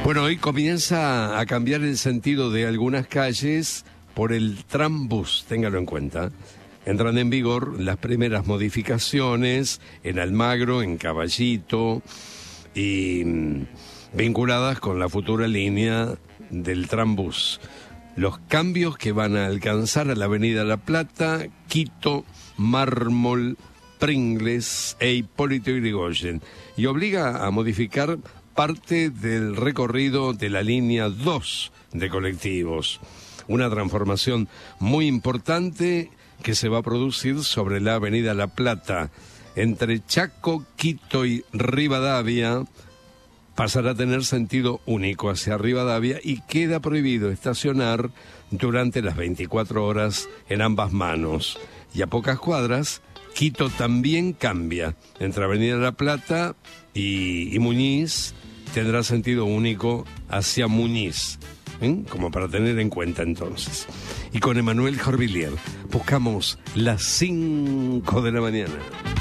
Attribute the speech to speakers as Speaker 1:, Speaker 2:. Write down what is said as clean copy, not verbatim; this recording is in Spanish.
Speaker 1: Bueno, hoy comienza a cambiar el sentido de algunas calles por el trambús, téngalo en cuenta. Entran en vigor las primeras modificaciones en Almagro, en Caballito y vinculadas con la futura línea del trambús. Los cambios que van a alcanzar a la Avenida La Plata, Quito, Mármol, Pringles e Hipólito Yrigoyen, y obliga a modificar parte del recorrido de la línea 2 de colectivos. Una transformación muy importante que se va a producir sobre la Avenida La Plata. Entre Chaco, Quito y Rivadavia pasará a tener sentido único hacia Rivadavia y queda prohibido estacionar durante las 24 horas en ambas manos. Y a pocas cuadras, Quito también cambia. Entre Avenida La Plata y Muñiz tendrá sentido único hacia Muñiz, como para tener en cuenta entonces. Y con Emanuel Jorvillier buscamos las 5 de la mañana.